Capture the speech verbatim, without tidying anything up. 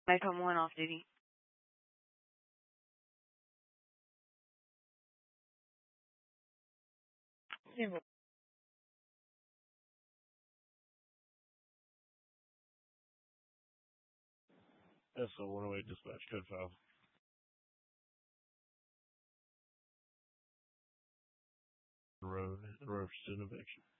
Might come one off duty. Yeah, but S O one oh eight dispatch code five. Road, Roasted eviction.